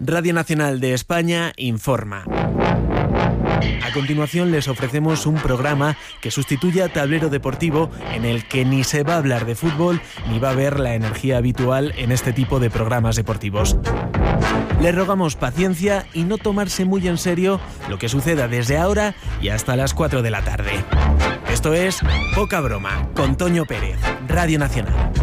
Radio Nacional de España informa. A continuación les ofrecemos un programa que sustituye a Tablero Deportivo, en el que ni se va a hablar de fútbol ni va a haber la energía habitual en este tipo de programas deportivos. Les rogamos paciencia y no tomarse muy en serio lo que suceda desde ahora y hasta las 4 de la tarde. Esto es Poca Broma, con Toño Pérez, Radio Nacional.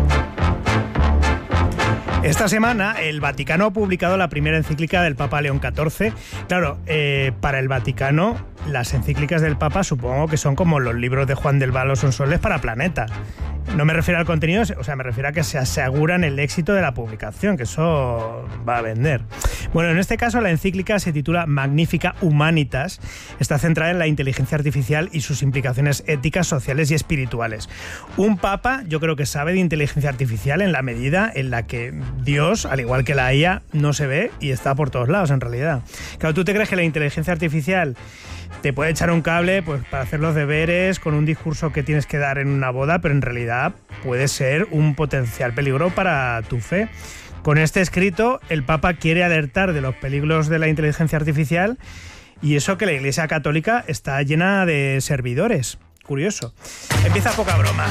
Esta semana el Vaticano ha publicado la primera encíclica del Papa León XIV. Claro, para el Vaticano las encíclicas del Papa supongo que son como los libros de Juan del Val o Sonsoles para Planeta. No me refiero al contenido, o sea, me refiero a que se aseguran el éxito de la publicación, que eso va a vender. Bueno, en este caso la encíclica se titula Magnificat Humanitas. Está centrada en la inteligencia artificial y sus implicaciones éticas, sociales y espirituales. Un papa, yo creo que sabe de inteligencia artificial en la medida en la que Dios, al igual que la IA, no se ve y está por todos lados en realidad. Claro, ¿tú te crees que la inteligencia artificial te puede echar un cable pues para hacer los deberes con un discurso que tienes que dar en una boda, pero en realidad puede ser un potencial peligro para tu fe? Con este escrito, el Papa quiere alertar de los peligros de la inteligencia artificial, y eso que la Iglesia Católica está llena de servidores. Curioso. Empieza Poca Broma.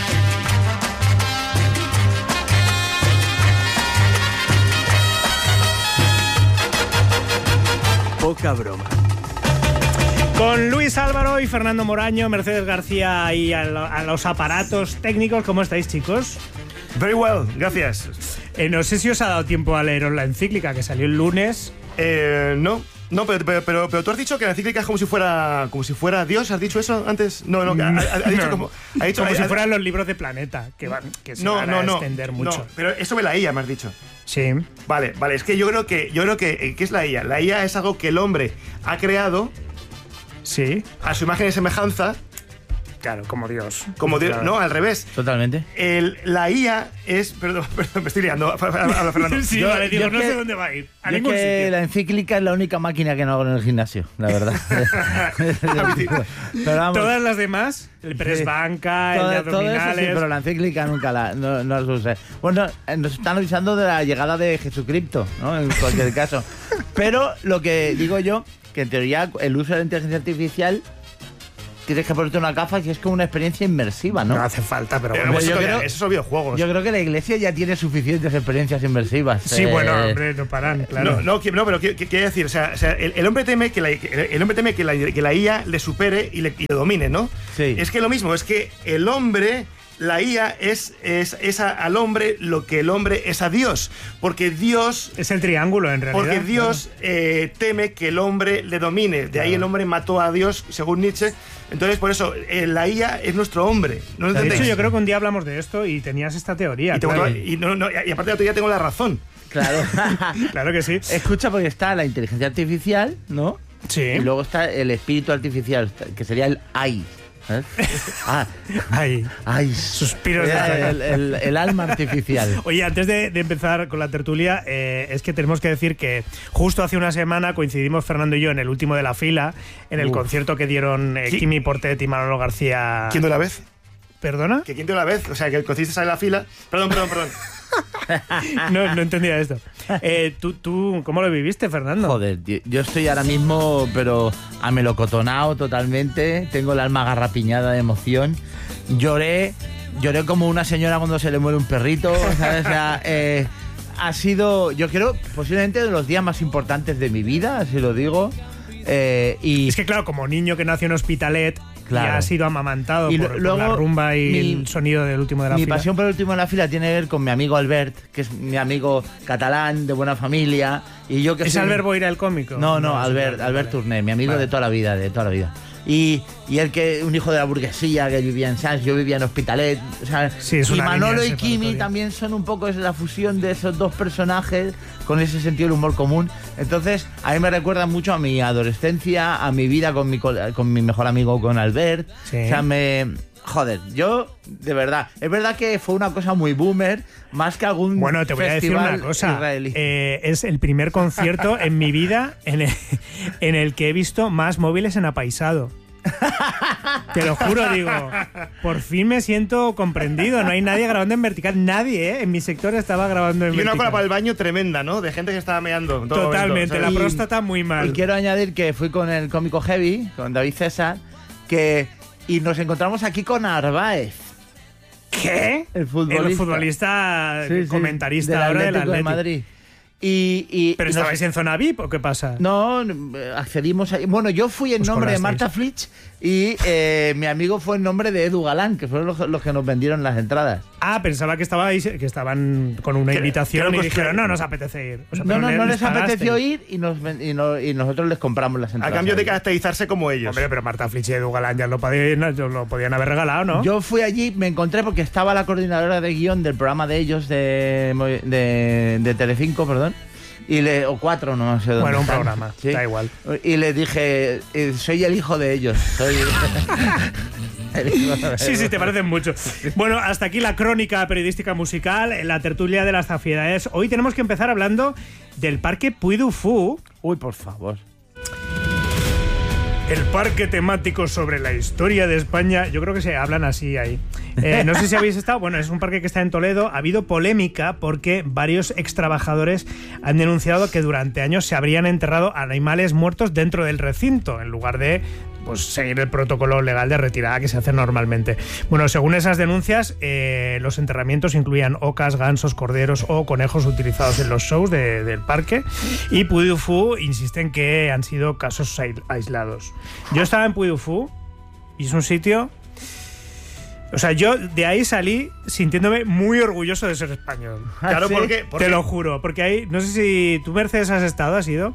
Poca Broma. Con Luis Álvaro y Fernando Moraño, Mercedes García y a los aparatos técnicos. ¿Cómo estáis, chicos? Very well, gracias. No sé si os ha dado tiempo a leeros la encíclica, que salió el lunes. No, pero tú has dicho que la encíclica es como si fuera Dios. ¿Has dicho eso antes? No, ha dicho como si fueran los libros de Planeta, que se van a extender mucho. No, pero eso me la IA, me has dicho. Sí. Vale, es que yo creo que ¿qué es la IA? La IA es algo que el hombre ha creado. Sí. A su imagen y semejanza. Claro, como Dios. Como Dios, no, al revés. Totalmente. La IA es... Perdón, me estoy liando. Habla, Fernando. Sí, vale, digo, no sé dónde va a ir. A ningún sitio. La encíclica es la única máquina que no hago en el gimnasio, la verdad. Pero vamos, todas las demás, el press banca, el de abdominales... Todo eso sí, pero la encíclica nunca no las usé. Bueno, nos están avisando de la llegada de Jesucristo, ¿no? En cualquier caso. Pero lo que digo yo, que en teoría el uso de la inteligencia artificial... Tienes que ponerte una gafa y es como una experiencia inmersiva, ¿no? No hace falta, pero bueno, esos son videojuegos. Yo creo que la Iglesia ya tiene suficientes experiencias inmersivas. Sí, bueno, hombre, no paran, claro. No, pero quiero decir, o sea el hombre teme que la IA le supere y le domine, ¿no? Sí. Es que lo mismo, es que el hombre... La IA es al hombre lo que el hombre es a Dios, porque Dios... Es el triángulo, en realidad. Porque Dios teme que el hombre le domine. De ahí el hombre mató a Dios, según Nietzsche. Entonces, por eso, la IA es nuestro hombre. ¿No lo entendéis? De hecho, yo creo que un día hablamos de esto y tenías esta teoría. Y aparte de la teoría tengo la razón. Claro. Claro que sí. Escucha, porque está la inteligencia artificial, ¿no? Sí. Y luego está el espíritu artificial, que sería el AI. ¿Eh? Ay, suspiros de el alma artificial. Oye, antes de empezar con la tertulia, es que tenemos que decir que justo hace una semana coincidimos Fernando y yo en el último de la fila, en el concierto que dieron Kimi Portet y Manolo García. ¿Quién dio la vez? ¿Perdona? ¿Que quién dio la vez? O sea, que coincidiste en la fila. Perdón. No entendía esto. ¿Tú cómo lo viviste, Fernando? Joder, yo estoy ahora mismo, pero amelocotonado totalmente. Tengo el alma agarrapiñada de emoción. Lloré como una señora cuando se le muere un perrito, ¿sabes? O sea, ha sido, yo creo, posiblemente de los días más importantes de mi vida, así lo digo. Y es que claro, como niño que nació en Hospitalet, claro, y ha sido amamantado por la rumba y el sonido del último de la fila. Mi pasión por el último de la fila tiene que ver con mi amigo Albert, que es mi amigo catalán, de buena familia. Y yo que ¿Es Albert Boira el cómico? No, Albert Tourné, mi amigo de toda la vida. Y él, que un hijo de la burguesía, que vivía en Sants, yo vivía en Hospitalet. O sea, sí, y Manolo y Kimi también son un poco la fusión de esos dos personajes con ese sentido del humor común. Entonces, a mí me recuerda mucho a mi adolescencia, a mi vida con mi mejor amigo, con Albert. Sí. O sea, joder, yo, de verdad, es verdad que fue una cosa muy boomer, más que algún Bueno, te voy a decir una cosa. Israelí. Es el primer concierto en mi vida en el que he visto más móviles en apaisado. Te lo juro, digo, por fin me siento comprendido. No hay nadie grabando en vertical. Nadie, ¿eh? En mi sector estaba grabando en Y vertical. una cola para el baño tremenda, ¿no? De gente que estaba meando. en todo Totalmente, momento, la ¿sabes? próstata muy mal. Y quiero añadir que fui con el cómico Heavy, con David César, y nos encontramos aquí con Arbaez. ¿Qué? El futbolista. El futbolista Sí, sí, comentarista del ahora del Atlético de Atlético. Madrid. Y ¿Pero nos- estabais en zona VIP o qué pasa? No, accedimos ahí. Bueno, yo fui en Os nombre de colasteis. Marta Flitsch y mi amigo fue en nombre de Edu Galán, que fueron los que nos vendieron las entradas. Ah, pensaba que estaban con una Que- invitación que no y costó- dijeron, no nos apetece ir. O sea, No, pero no les pagasteis. apeteció ir y nosotros les compramos las A entradas. cambio de a ellos. caracterizarse como ellos. Hombre, pero Marta Flitsch y Edu Galán ya lo podían haber regalado, ¿no? Yo fui allí, me encontré porque estaba la coordinadora de guión del programa de ellos de Telecinco, perdón. O 4, no sé dónde. Bueno, un están. programa, da igual. Y le dije, soy el hijo de ellos. Soy el hijo de Sí, ellos. te parecen mucho. Bueno, hasta aquí la crónica periodística musical, la tertulia de las zafiedades. Hoy tenemos que empezar hablando del Parque Puy du Fou, Uy, por favor. el parque temático sobre la historia de España. Yo creo que se hablan así ahí. No sé si habéis estado. Bueno, es un parque que está en Toledo. Ha habido polémica porque varios extrabajadores han denunciado que durante años se habrían enterrado animales muertos dentro del recinto, en lugar de pues seguir el protocolo legal de retirada que se hace normalmente. Bueno, según esas denuncias, los enterramientos incluían ocas, gansos, corderos o conejos utilizados en los shows del parque. Y Puy du Fou insisten que han sido casos aislados. Yo estaba en Puy du Fou y es un sitio... O sea, yo de ahí salí sintiéndome muy orgulloso de ser español. Claro, ¿sí? porque Te lo juro, porque ahí, no sé si tú, Mercedes, has estado, has ido.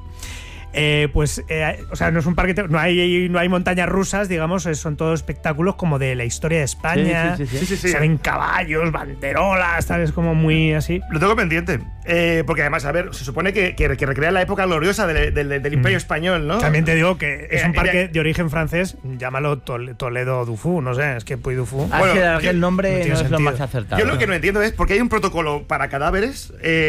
O sea, no es un parque, no hay montañas rusas, digamos, son todos espectáculos como de la historia de España. Sí. Sí, sí, sí. Se ven caballos, banderolas, tal, es como muy así. Lo tengo pendiente. Porque además, a ver, se supone que recrea la época gloriosa del Imperio Español, ¿no? También te digo que es un Mira, parque de origen francés, llámalo Toledo du Fou, no sé, es que Puy du Fou. Ah, Bueno, que el nombre no no, tiene es lo sentido. más acertado. Yo lo que no entiendo es por qué hay un protocolo para cadáveres,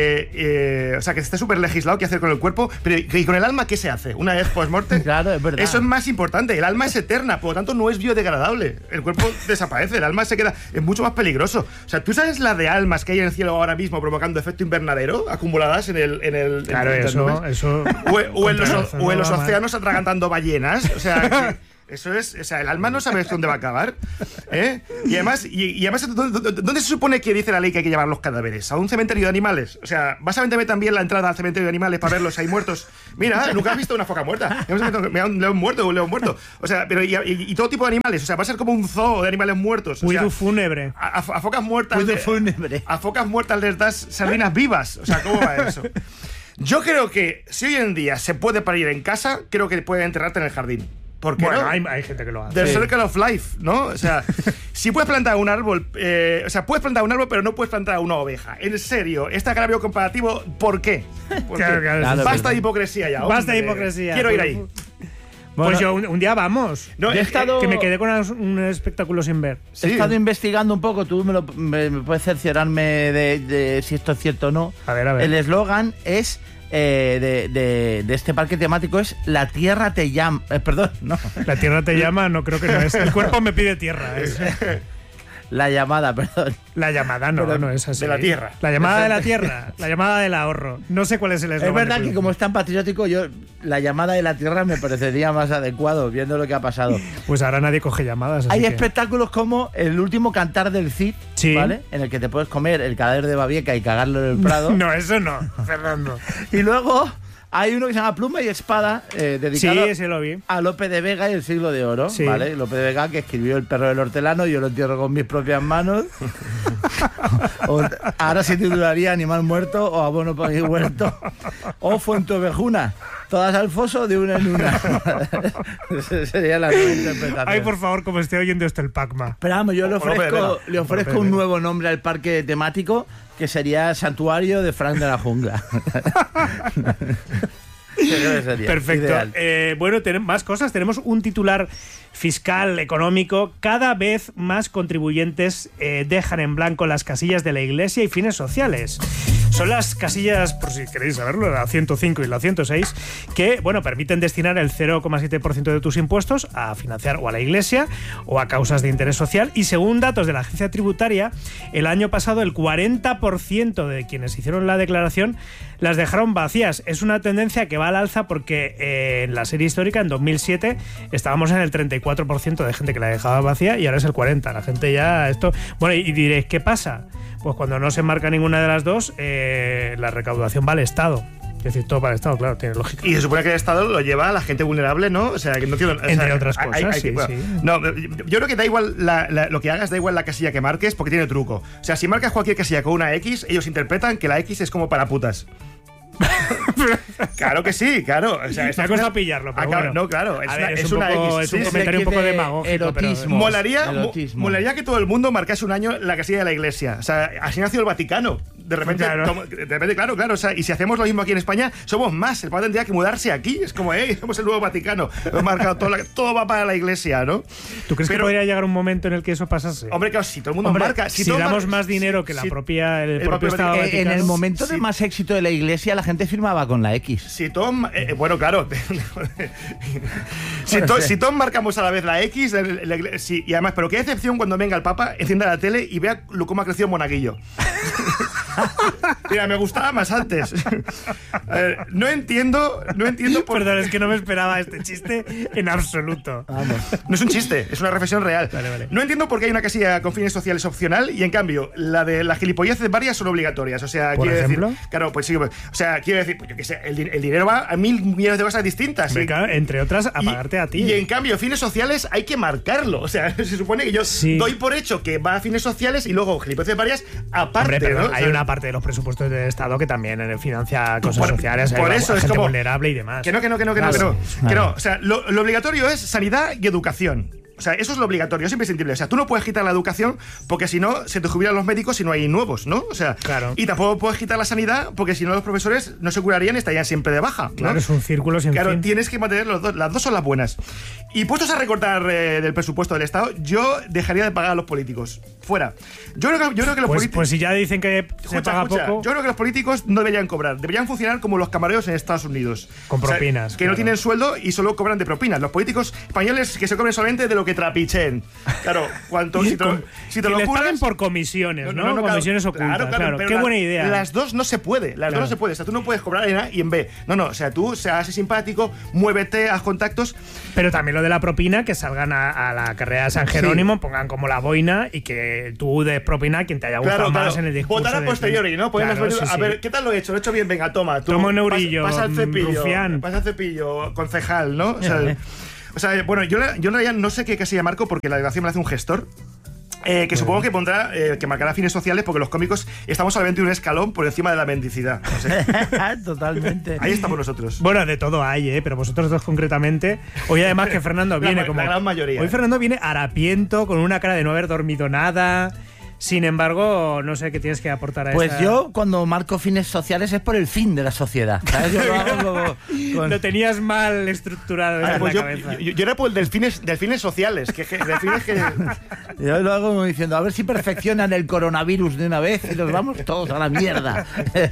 o sea, que esté súper legislado qué hacer con el cuerpo, pero ¿y con el alma qué se hace? Una vez post-mortem. Claro, es verdad. Eso es más importante. El alma es eterna, por lo tanto no es biodegradable. El cuerpo desaparece, el alma se queda. Es mucho más peligroso. O sea, ¿tú sabes la de almas que hay en el cielo ahora mismo provocando efecto invernadero acumuladas en el Claro, en las nubes? eso. O en los va mal. océanos atragantando ballenas. O sea, eso es. O sea, el alma no sabes dónde va a acabar. ¿Eh? Y además, ¿dónde se supone que dice la ley que hay que llevar los cadáveres? ¿A un cementerio de animales? O sea, ¿vas a venderme también la entrada al cementerio de animales para verlos ahí muertos? Mira, nunca has visto una foca muerta. Mira, un león muerto, un león muerto. O sea, pero y todo tipo de animales. O sea, va a ser como un zoo de animales muertos. O Puy sea, du fúnebre. a focas muertas. Puy du fúnebre. A focas muertas les das sardinas vivas. O sea, ¿cómo va eso? Yo creo que si hoy en día se puede parir en casa, creo que puede enterrarte en el jardín. ¿Por qué Bueno, no? hay gente que lo hace. The Sí. Circle of Life, ¿no? O sea, si puedes plantar un árbol, puedes plantar un árbol, pero no puedes plantar una oveja. En serio, este agravio comparativo, ¿por qué? ¿Por Claro, qué? claro, sí, Basta sí. de hipocresía ya. Basta de hombre. hipocresía. Quiero ir ahí. Bueno, Pues yo un día vamos. No, yo he estado- Que me quedé con un espectáculo sin ver. Sí. He estado investigando un poco, tú me puedes cerciorarme de si esto es cierto o no. A ver, a ver. El eslogan es de este parque temático es La Tierra te llama. Perdón, no. La tierra te llama, no creo que no es. El cuerpo me pide tierra. Es. La llamada, perdón. La llamada no es así. de la tierra. La llamada de la tierra. La llamada del ahorro. No sé cuál es el Es eslogan. verdad de que Puy como du es tan patriótico, la llamada de la Tierra me parecería más adecuado viendo lo que ha pasado. Fou. Pues ahora nadie coge llamadas. así Hay que- espectáculos como el último cantar del Cid, Sí. ¿vale? En el que te puedes comer el cadáver de Babieca y cagarlo en el Prado. No, eso no, Fernando. Y luego hay uno que se llama Pluma y Espada, dedicado Sí, ese lo vi. a Lope de Vega y el siglo de oro, Sí. ¿vale? Lope de Vega, que escribió El perro del hortelano, yo lo entierro con mis propias manos. Ahora se titularía Animal muerto o Abono para mi huerto. O Fuentovejuna, todas al foso de una en una. Esa sería la nueva interpretación. Ay, por favor, como esté oyendo esto el Pacma. Pero vamos, yo le Lope de Vega. ofrezco Lope de un Vega. nuevo nombre al parque temático, que sería Santuario de Frank de la Jungla. Yo creo que sería Perfecto. ideal. Bueno, tenemos más cosas. Tenemos un titular fiscal, económico, cada vez más contribuyentes dejan en blanco las casillas de la Iglesia y fines sociales. Son las casillas, por si queréis saberlo, la 105 y la 106, que, bueno, permiten destinar el 0,7% de tus impuestos a financiar o a la Iglesia o a causas de interés social. Y según datos de la agencia tributaria, el año pasado el 40% de quienes hicieron la declaración las dejaron vacías. Es una tendencia que va al alza porque en la serie histórica, en 2007, estábamos en el 34% de gente que la dejaba vacía y ahora es el 40%. La gente ya... Bueno, y diréis, ¿qué pasa? Pues cuando no se marca ninguna de las dos, la recaudación va al Estado. Es decir, todo para el Estado, claro, tiene lógica. Y se supone que el Estado lo lleva a la gente vulnerable, ¿no? O sea, que no tiene... Entre otras cosas, sí. No, yo creo que da igual lo que hagas, da igual la casilla que marques, porque tiene truco. O sea, si marcas cualquier casilla con una X, ellos interpretan que la X es como para putas. Claro que sí, claro. O sea, me ha costado pillarlo, pero bueno. No, claro, es un comentario un poco demagógico. Erotismo. Molaría que todo el mundo marcase un año la casilla de la Iglesia. O sea, así nació el Vaticano. De repente, claro. O sea, y si hacemos lo mismo aquí en España, somos más. El Papa tendría que mudarse aquí. Es como, somos el nuevo Vaticano. Hemos marcado todo va para la Iglesia, ¿no? ¿Tú crees que podría llegar un momento en el que eso pasase? Hombre, claro, si todo el mundo marca... Si damos más dinero que el propio Estado Vaticano... En el momento de más éxito de la Iglesia, la gente firmaba con la X. Si Tom... bueno, claro. si todos marcamos a la vez la X... y además, pero qué decepción cuando venga el Papa, encienda la tele y vea cómo ha crecido Monaguillo. Mira, me gustaba más antes. No entiendo por... Perdón, es que no me esperaba este chiste en absoluto. Vamos. No es un chiste, es una reflexión real. Vale. No entiendo por qué hay una casilla con fines sociales opcional y en cambio la de las gilipolleces varias son obligatorias. O sea, ¿por ejemplo? Claro, pues sí. O sea, quiero decir, pues yo qué sé, el dinero va a 1000 millones de cosas distintas. Claro, entre otras, a pagarte a ti. Y en cambio, fines sociales hay que marcarlo. O sea, se supone que yo doy por hecho que va a fines sociales y luego gilipolleces varias aparte. Hombre, ¿no? Hay una parte de los presupuestos del Estado que también financia cosas sociales, por eso a es gente como vulnerable y demás. Que no. O sea, lo obligatorio es sanidad y educación. O sea, eso es lo obligatorio, es imprescindible. O sea, tú no puedes quitar la educación porque si no se te jubilan los médicos y no hay nuevos, ¿no? O sea, claro. Y tampoco puedes quitar la sanidad porque si no los profesores no se curarían y estarían siempre de baja, ¿no? Claro, es un círculo sin fin. Claro, tienes que mantener los dos. Las dos son las buenas. Y puestos a recortar del presupuesto del Estado, yo dejaría de pagar a los políticos. Fuera. Yo creo que los políticos... Pues si ya dicen que se paga poco... Yo creo que los políticos no deberían cobrar. Deberían funcionar como los camareros en Estados Unidos. Con propinas. O sea, que no tienen sueldo y solo cobran de propinas. Los políticos españoles que se cobren solamente de lo que trapichen. Claro, si te lo les juras... paguen por comisiones, ¿no? Comisiones ocultas. Claro, qué buena idea. Las dos no se puede. Las dos no se puede. O sea, tú no puedes cobrar en A y en B. No. O sea, tú seas simpático, muévete, haz contactos. Pero también lo de la propina, que salgan a la carrera de San Jerónimo, pongan como la boina y que tú des propina a quien te haya gustado más en el discurso. Votar a posteriori, ¿no? A ver, ¿qué tal lo he hecho? Lo he hecho bien, venga, toma. Toma un eurillo, pasa el cepillo, rufián. Pasa el cepillo, concejal, ¿no? O sea, bueno, yo en realidad no sé qué casilla marco porque la delegación me la hace un gestor. Que supongo que pondrá, que marcará fines sociales porque los cómicos estamos solamente un escalón por encima de la mendicidad. No sé. Totalmente. Ahí estamos nosotros. Bueno, de todo hay, pero vosotros dos concretamente. Hoy además que Fernando viene como... La gran mayoría. Hoy Fernando viene harapiento, con una cara de no haber dormido nada. Sin embargo, no sé qué tienes que aportar a Pues esta... yo, cuando marco fines sociales, es por el fin de la sociedad. ¿Sabes? Yo lo hago Lo tenías mal estructurado en pues la cabeza. Yo era por delfines sociales. Yo lo hago como diciendo, a ver si perfeccionan el coronavirus de una vez y nos vamos todos a la mierda.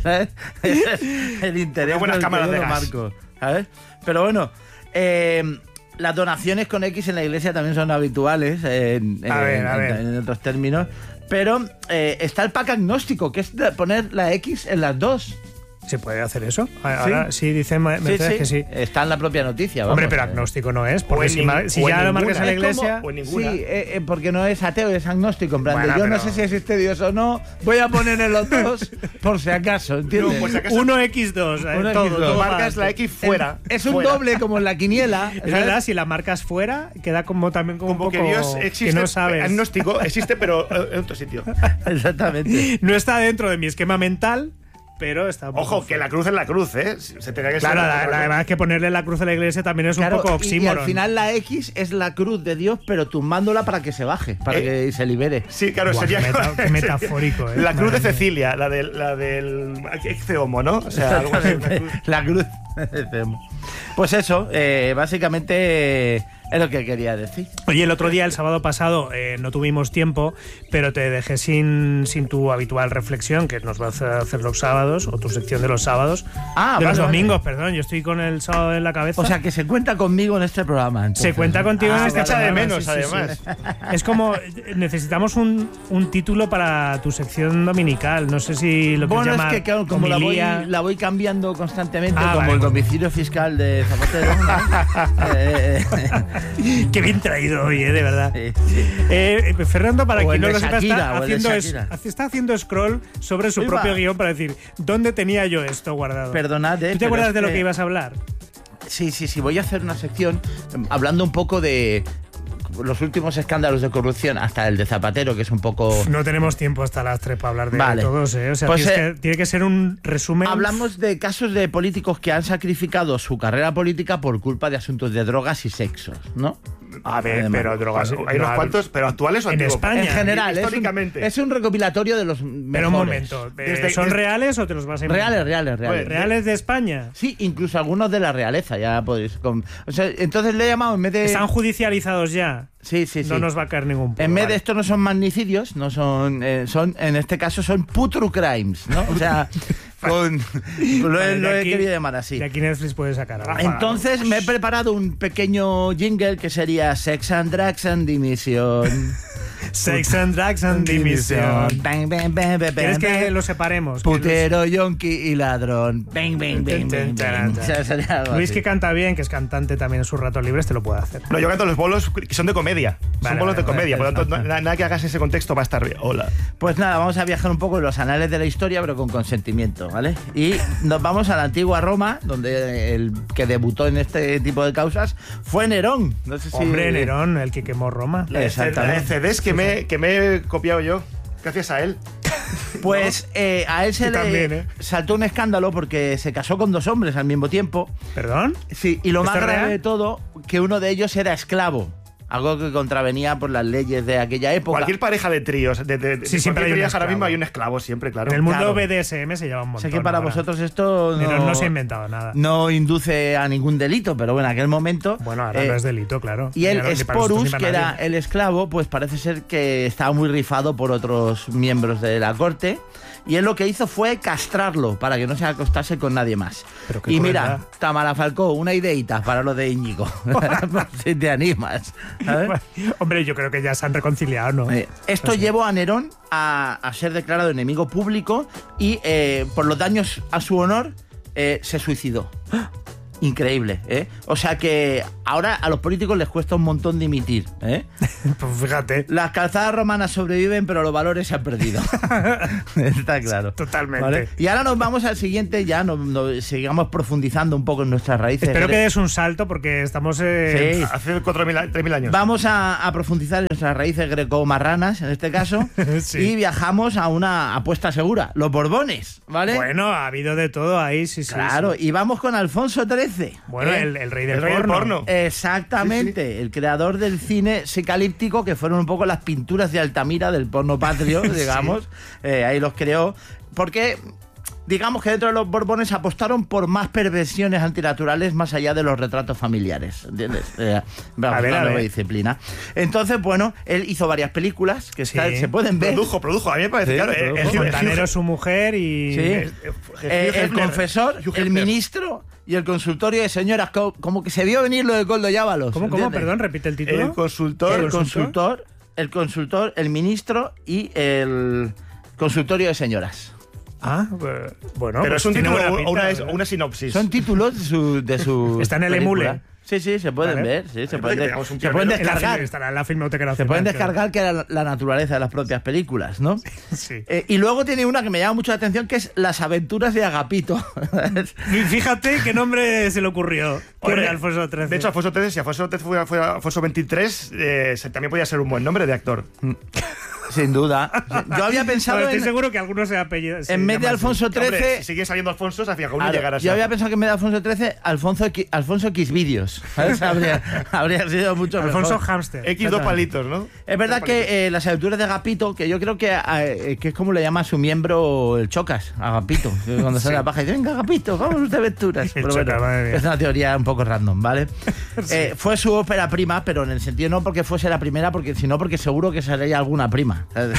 El interés buenas cámaras de gas. marco, ¿sabes? Pero bueno... las donaciones con X en la iglesia también son habituales en otros términos, pero está el pack agnóstico, que es poner la X en las dos. ¿Se puede hacer eso? Ahora sí dicen Mercedes que sí. Está en la propia noticia. Vamos. Hombre, pero agnóstico no es. Porque si ya lo marcas en la iglesia... Sí, porque no es ateo, es agnóstico. En plan, yo no sé si existe Dios o no, voy a poner en los dos por si acaso, ¿entiendes? No, por si acaso, 1x2. Todo marcas la X fuera. Es un doble como en la quiniela. Es verdad, si la marcas fuera, queda como también como un poco... que Dios existe, que no sabes. Agnóstico existe, pero en otro sitio. Exactamente. No está dentro de mi esquema mental... Pero está ojo, que la cruz es la cruz, ¿eh? Se tenía que claro, la verdad es que ponerle la cruz a la iglesia también es un poco oxímoron. Y al final la X es la cruz de Dios, pero tumbándola para que se baje, para que se libere. Sí, claro, sería... Qué metafórico, ¿eh? La cruz de Cecilia, la del Ecceomo, ¿no? O sea, algo así, la cruz de Ecceomo. Pues eso, básicamente... Es lo que quería decir. Oye, el otro día, el sábado pasado, no tuvimos tiempo, pero te dejé sin tu habitual reflexión, que nos vas a hacer los sábados, o tu sección de los sábados. Los domingos, perdón, yo estoy con el sábado en la cabeza. O sea, que se cuenta conmigo en este programa. Entonces. Se cuenta contigo en este programa. de menos, además. Sí. Es como, necesitamos un título para tu sección dominical, no sé si lo quieres llamar. Bueno, es que como la voy cambiando constantemente, como vale, el domicilio fiscal de Zapatero. Qué bien traído hoy, de verdad. Sí. Fernando, para O quien el no de lo sepa, Shakira, está haciendo scroll sobre su propio guión para decir, ¿dónde tenía yo esto guardado? Perdonad, ¿Tú te acuerdas de lo que ibas a hablar? Sí, voy a hacer una sección hablando un poco de los últimos escándalos de corrupción, hasta el de Zapatero, que es un poco... No tenemos tiempo hasta las 3 para hablar de todos, O sea, pues, tiene que ser un resumen. Hablamos de casos de políticos que han sacrificado su carrera política por culpa de asuntos de drogas y sexos, ¿no? A ver, pero drogas... Hay unos cuantos, pero actuales o antiguos. En España. En general, históricamente. Es un recopilatorio de los mejores. Pero un momento, ¿son reales o te los vas a inventar? Reales. ¿Reales de España? Sí, incluso algunos de la realeza, ya podéis... O sea, entonces le he llamado en vez de... ¿Están judicializados ya? Sí. No nos va a caer ningún punto. En vez de esto no son magnicidios, no son, en este caso son putru crimes, ¿no? O sea, lo he querido llamar así. De aquí Netflix puede sacar algo. Entonces me he preparado un pequeño jingle que sería Sex and Drugs and Dimisión. Sex and Drugs and Dimisión. Bang, bang, bang, bang, ¿Quieres que bang. lo separemos? Putero, yonki y ladrón. Bang, bang, bang, bang, bang. O sea, sería algo Luis, así. que canta bien, que es cantante también en sus ratos libres, te lo puede hacer. No, yo canto los bolos que son de comedia. Son bolos de comedia. Por lo tanto, nada que hagas en ese contexto va a estar bien. Hola. Pues nada, vamos a viajar un poco en los anales de la historia, pero con consentimiento, ¿vale? Y nos vamos a la antigua Roma, donde el que debutó en este tipo de causas fue Nerón. No sé si... Hombre, Nerón, el que quemó Roma. La de CDs que me he copiado yo, gracias a él. Pues a él se le también, saltó un escándalo porque se casó con 2 hombres al mismo tiempo. ¿Perdón? Sí, y lo más ¿Esto es grave real? de todo, que uno de ellos era esclavo. Algo que contravenía por las leyes de aquella época. Cualquier pareja de tríos, Sí, siempre hay un ahora esclavo. mismo hay un esclavo, siempre, claro. En el mundo Claro. BDSM se lleva un montón. Sé que para ahora. vosotros esto Nerón no se ha inventado nada. no induce a ningún delito, pero bueno, en aquel momento... Bueno, ahora no es delito, claro. Y el Ni para nosotros Sporus, ni para que era nadie. el esclavo, pues parece ser que estaba muy rifado por otros miembros de la corte. Y él lo que hizo fue castrarlo para que no se acostase con nadie más. Pero qué Y crueldad. mira, Tamara Falcó, una ideita para lo de Íñigo. Si te animas. ¿sabes? Hombre, yo creo que ya se han reconciliado, ¿no? Esto llevó a Nerón a ser declarado enemigo público y por los daños a su honor se suicidó. Increíble, ¿eh? O sea que ahora a los políticos les cuesta un montón dimitir, ¿eh? Pues fíjate. Las calzadas romanas sobreviven, pero los valores se han perdido. Está claro. Totalmente. ¿Vale? Y ahora nos vamos al siguiente, ya sigamos profundizando un poco en nuestras raíces. Espero que des un salto porque estamos... Sí. Hace 3.000 años. Vamos a profundizar en nuestras raíces greco-marranas, en este caso, Sí. y viajamos a una apuesta segura, los Borbones, ¿vale? Bueno, ha habido de todo ahí, sí. Claro, sí. y vamos con Alfonso XIII. Bueno, ¿eh? el rey del El rey del porno. Exactamente, el creador del cine psicalíptico, que fueron un poco las pinturas de Altamira del porno patrio, digamos. Ahí los creó. Porque... digamos que dentro de los Borbones apostaron por más perversiones antinaturales más allá de los retratos familiares, ¿entiendes? Vamos, A ver, una a nueva ver. disciplina. Entonces, bueno, él hizo varias películas que Sí. se pueden ver. Produjo. A mí me parece, Sí, claro. produjo. Fontanero, su mujer y... Sí. El confesor, Hugh el Hefner. ministro y el consultorio de señoras. Como que se vio venir lo de Coldo Llávalos. ¿Cómo? ¿entiendes? Perdón, repite el título. El consultor. El consultor, el ministro y el consultorio de señoras. Ah, bueno. Pero pues es un tiene título buena o pinta, una sinopsis. Son títulos de su Está en el película. Emule. Sí, se pueden Vale. ver. Sí, se pueden tenemos un se pueden pionero. descargar. Estará en la Filmoteca Se pueden Nacional, descargar, que era la naturaleza de las propias películas, ¿no? Sí. Y luego tiene una que me llama mucho la atención, que es Las aventuras de Agapito. Y fíjate qué nombre se le ocurrió. Pobre Hombre, Alfonso XIII. De hecho, si Alfonso XIII fuera Alfonso XXIII, también podía ser un buen nombre de actor. Sin duda. Yo había pensado Estoy seguro que algunos se apellidan. en vez de Alfonso XIII... Hombre, si sigue saliendo Alfonso, se fija uno llegar a yo había pensado que en vez de Alfonso XIII, Alfonso Xvideos. ¿Sabes? Habría sido mucho mejor. Alfonso Hamster. X dos palitos, ¿no? Es verdad que las aventuras de Agapito, que yo creo que es como le llama a su miembro el Chocas, Agapito. Cuando sale la paja y dice, venga, Agapito, vamos de aventuras. Pero Chocas, madre mía. es una teoría un poco random, ¿vale? Fue su ópera prima, pero en el sentido no porque fuese la primera, sino porque seguro que sería alguna prima. ¿Sabes?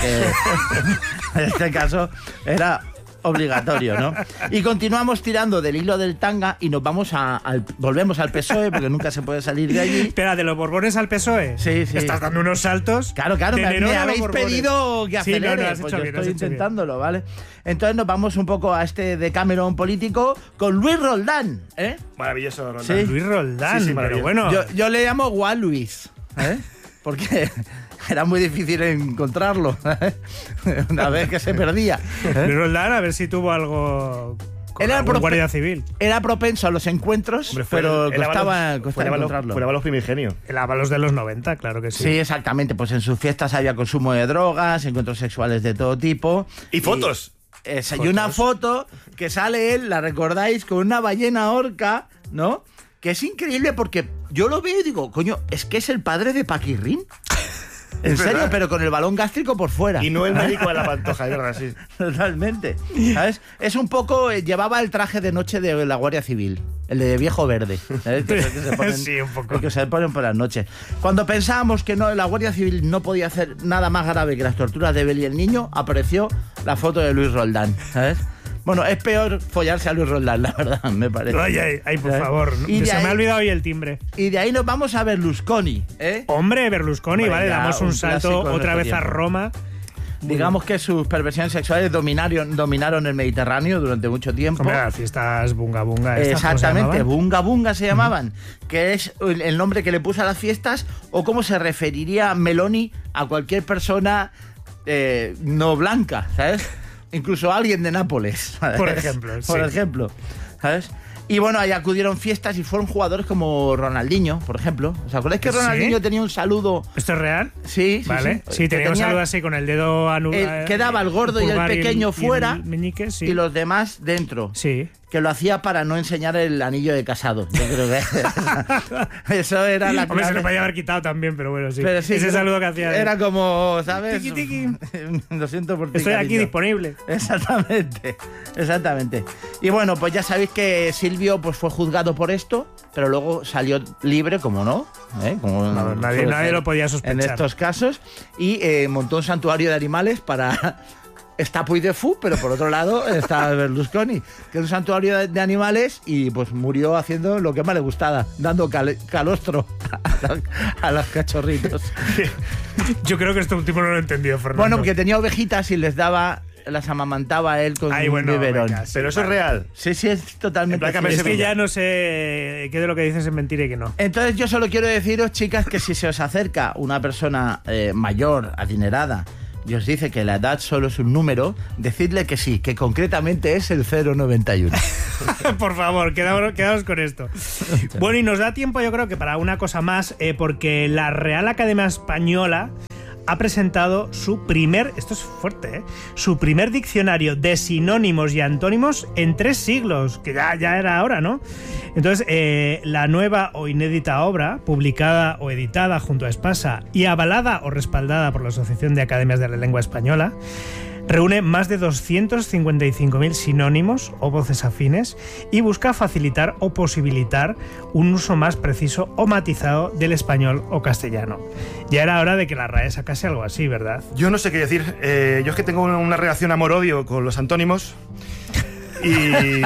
En este caso era obligatorio, ¿no? Y continuamos tirando del hilo del tanga y nos vamos volvemos al PSOE, porque nunca se puede salir de allí. Espera, ¿de los Borbones al PSOE? Sí, sí. Estás dando unos saltos. Claro, me habéis pedido que acelere, Sí, no, has pues hecho yo bien, estoy has hecho intentándolo, ¿vale? Entonces nos vamos un poco a este Decameron político con Luis Roldán, ¿eh? Maravilloso, Roldán. Sí. Luis Roldán, Sí, sí, pero maravilloso. bueno. Yo le llamo Juan Luis, ¿eh? Porque era muy difícil encontrarlo, ¿eh? Una vez que se perdía. Luis Roldán, a ver si tuvo algo con Era algún prope- guardia civil. Era propenso a los encuentros, Hombre, pero el costaba fue encontrarlo. el Ábalos primigenio. El Ábalos de los 90, claro que sí. Sí, exactamente. Pues en sus fiestas había consumo de drogas, encuentros sexuales de todo tipo. Y fotos. Y una foto que sale él, la recordáis, con una ballena orca, ¿no? Que es increíble porque yo lo veo y digo, coño, es que es el padre de Paquirrín. En Es serio, verdad. pero con el balón gástrico por fuera. Y no el médico de la pantoja, es verdad, sí. Totalmente. ¿Sabes? Es un poco. Llevaba el traje de noche de la Guardia Civil. El de viejo verde. ¿Sabes? Que se ponen, Sí, un poco. el que se ponen por las noches. Cuando pensábamos que la Guardia Civil no podía hacer nada más grave que las torturas de Bel y el niño, apareció la foto de Luis Roldán. ¿Sabes? Bueno, es peor follarse a Luis Roldán, la verdad, me parece. Ay, por ¿Sabes? favor. Y de Se me ahí- ha olvidado hoy el timbre. Y de ahí nos vamos a Berlusconi, ¿eh? Hombre, Berlusconi, Hombre, vale, ya, damos un un salto clásico de otra nuestro vez a tiempo. Roma. Digamos que sus perversiones sexuales dominaron el Mediterráneo durante mucho tiempo. Hombre, las fiestas bunga bunga. estas, ¿cómo se Exactamente, llamaban? Bunga Bunga se llamaban, que es el nombre que le puso a las fiestas, o cómo se referiría Meloni a cualquier persona no blanca, ¿sabes? Incluso a alguien de Nápoles, ¿sabes? Por ejemplo, Por sí. ejemplo, ¿sabes? Y bueno, ahí acudieron fiestas y fueron jugadores como Ronaldinho, por ejemplo. ¿Os acordáis que ¿Sí? Ronaldinho tenía un saludo? ¿Esto es real? Sí, sí, Vale. sí. Sí, Que tenía un saludo así con el dedo anulado. quedaba el gordo y el pequeño fuera meñique, sí. y los demás dentro. Sí. Que lo hacía para no enseñar el anillo de casado. Yo creo que eso era la Hombre, se clave. lo podía haber quitado también, pero bueno, sí. Pero sí, Ese creo- saludo que hacía. Era como, ¿sabes? Tiki, tiki. Lo siento por ti, Estoy aquí cariño. disponible. Exactamente, exactamente. Y bueno, pues ya sabéis que Silvio pues fue juzgado por esto, pero luego salió libre, como no, como No, nadie suele ser lo podía sospechar. en estos casos, y montó un santuario de animales para... Está Puy de Fou, pero por otro lado está Berlusconi, que es un santuario de animales, y pues murió haciendo lo que más le gustaba, dando calostro a los cachorritos. Yo creo que esto último no lo he entendido, Fernando. Bueno, porque tenía ovejitas y las amamantaba él con Ay, un bueno, biberón. venga, sí, Pero eso es vale. real. Sí, sí, es totalmente En plan, Es cierto. que ya no sé qué de lo que dices es mentira y qué no. Entonces yo solo quiero deciros, chicas, que si se os acerca una persona mayor, adinerada, y os dice que la edad solo es un número, decidle que sí, que concretamente es el 091. Por favor, quedaos con esto. Bueno, y nos da tiempo, yo creo que para una cosa más, porque la Real Academia Española ha presentado su primer, esto es fuerte, su primer diccionario de sinónimos y antónimos en 3 siglos, que ya era hora, ¿no? Entonces, la nueva o inédita obra, publicada o editada junto a Espasa y avalada o respaldada por la Asociación de Academias de la Lengua Española, reúne más de 255.000 sinónimos o voces afines y busca facilitar o posibilitar un uso más preciso o matizado del español o castellano. Ya era hora de que la RAE sacase algo así, ¿verdad? Yo no sé qué decir. Yo es que tengo una relación amor-odio con los antónimos. Y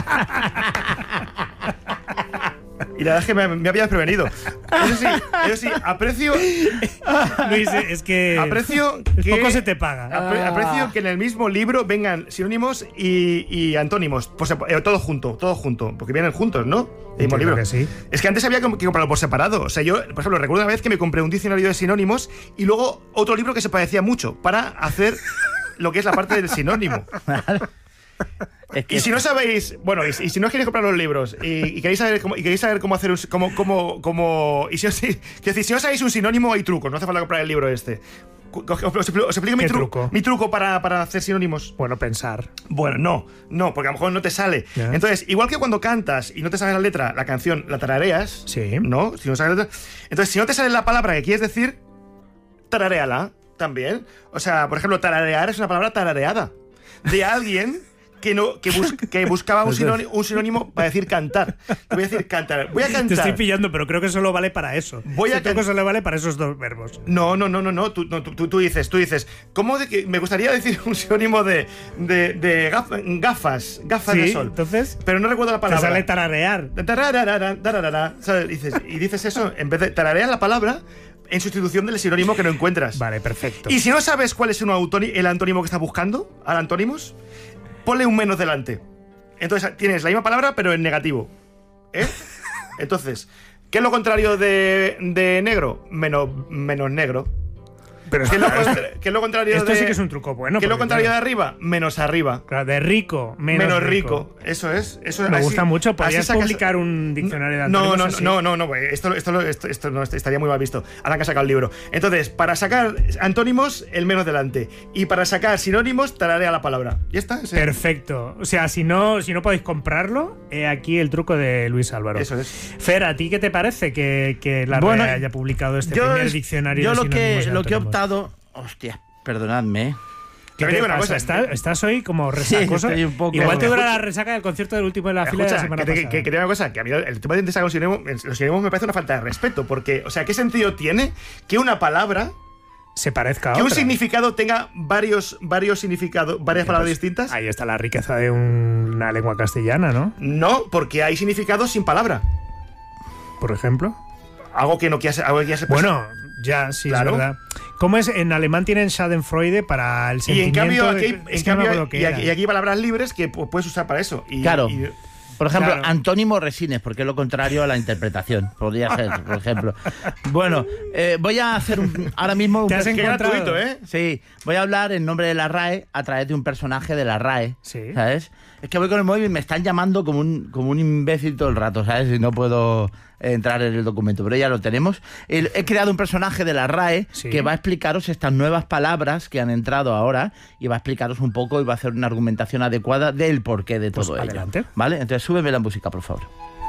la verdad es que me habías prevenido. Eso sí, aprecio Luis, es que que poco se te paga. aprecio que en el mismo libro vengan sinónimos y antónimos, todo junto, porque vienen juntos, ¿no? El mismo Entiendo libro. que sí. Es que antes había que comprarlo por separado. O sea, yo, por ejemplo, recuerdo una vez que me compré un diccionario de sinónimos y luego otro libro que se parecía mucho para hacer lo que es la parte del sinónimo. Es que Y si no sabéis, bueno, y si no queréis comprar los libros y queréis saber cómo hacer y si no sabéis un sinónimo, hay trucos, no hace falta comprar el libro este. Os explico mi truco para hacer sinónimos. Bueno, pensar. Bueno, no, porque a lo mejor no te sale. Ya. Entonces, igual que cuando cantas y no te sabes la letra, la canción la tarareas, Sí. ¿no? Si no sabes la letra. Entonces, si no te sale la palabra que quieres decir, tararéala también. O sea, por ejemplo, tararear es una palabra tarareada de alguien que buscaba un sinónimo para decir cantar. Te voy a decir cantar. Voy a cantar. Te estoy pillando, pero creo que solo vale para eso. Creo que solo vale para esos dos verbos. No. Tú dices, ¿cómo de que me gustaría decir un sinónimo de gafas Sí, de sol? entonces, Pero no recuerdo la te palabra. sale tararear. Tararara, ¿sabes? Y dices eso, en vez de tararear la palabra en sustitución del sinónimo que no encuentras. Vale, perfecto. Y si no sabes cuál es el antónimo que estás buscando, al antónimos, ponle un menos delante. Entonces tienes la misma palabra, pero en negativo. Entonces, ¿qué es lo contrario de negro? Menos negro. Pero ¿Qué es lo contrario esto de...? sí que es un truco bueno. ¿Qué es lo porque, contrario de claro, arriba? Menos arriba. claro, de rico, menos rico. Eso es. Me gusta mucho. así Podrías sacas- publicar un diccionario de antónimos así. No, esto no estaría muy mal visto. Ahora que ha sacado el libro. Entonces, para sacar antónimos, el menos delante. Y para sacar sinónimos, tararea la palabra. ¿Ya está? Perfecto. O sea, si no podéis comprarlo, he aquí el truco de Luis Álvaro. Eso es. Fer, ¿a ti qué te parece que la Bueno, RAE haya publicado este primer diccionario yo de lo sinónimos y que he antónimos? optado... Hostia, perdonadme. ¿Qué Te te digo una pasa? cosa. ¿Estás hoy como resacoso? estoy un poco- Igual te dura Escucha. la resaca del concierto del último de la fila de la Escucha, semana que pasada. te digo una cosa, que a mí el tema de sacar los sinónimos me parece una falta de respeto, porque, o sea, ¿qué sentido tiene que una palabra, Se parezca a que un otra. significado tenga varios significados, varias palabras distintas? Ahí está la riqueza de una lengua castellana, ¿no? No, porque hay significados sin palabra. Por ejemplo. Algo que ya se Bueno, ya, sí, Claro. es verdad. ¿Cómo es? En alemán tienen Schadenfreude para el Y en sentimiento cambio, de- aquí, es que no me acuerdo qué era. y aquí hay palabras libres que puedes usar para eso. Claro. Por ejemplo, Claro. antónimo resines, porque es lo contrario a la interpretación. Podría ser, por ejemplo. Bueno, voy a hacer ahora mismo un Te has Qué encontrado. gratuito, ¿eh? Sí, voy a hablar en nombre de la RAE a través de un personaje de la RAE, Sí. ¿sabes? Es que voy con el móvil y me están llamando como un imbécil todo el rato, ¿sabes? Y no puedo entrar en el documento, pero ya lo tenemos. He creado un personaje de la RAE Sí. que va a explicaros estas nuevas palabras que han entrado ahora y va a explicaros un poco y va a hacer una argumentación adecuada del porqué de Pues todo adelante. ello. ¿Vale? Entonces súbeme la música, por favor.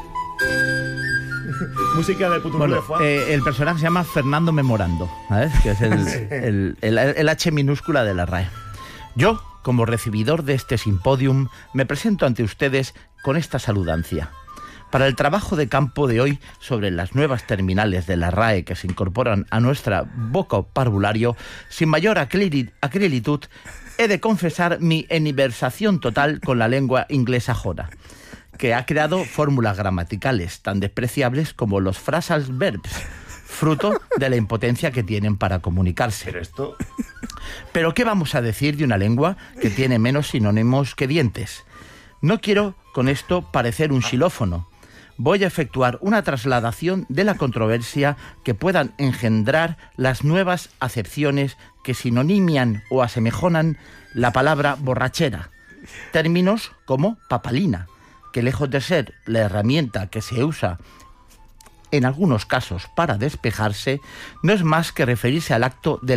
Música del puto Bueno, de Juan. el personaje se llama Fernando Memorando, ¿sabes? Que es el H minúscula de la RAE. Yo, como recibidor de este simpodium, me presento ante ustedes con esta saludancia. Para el trabajo de campo de hoy sobre las nuevas terminales de la RAE que se incorporan a nuestra vocabulario, sin mayor acrilitud, he de confesar mi eniversación total con la lengua inglesajona, que ha creado fórmulas gramaticales tan despreciables como los phrasal verbs, fruto de la impotencia que tienen para comunicarse. Pero esto... Pero ¿qué vamos a decir de una lengua que tiene menos sinónimos que dientes? No quiero con esto parecer un xilófono. Voy a efectuar una trasladación de la controversia que puedan engendrar las nuevas acepciones que sinonimian o asemejonan la palabra borrachera. Términos como papalina, que lejos de ser la herramienta que se usa en algunos casos para despejarse, no es más que referirse al acto de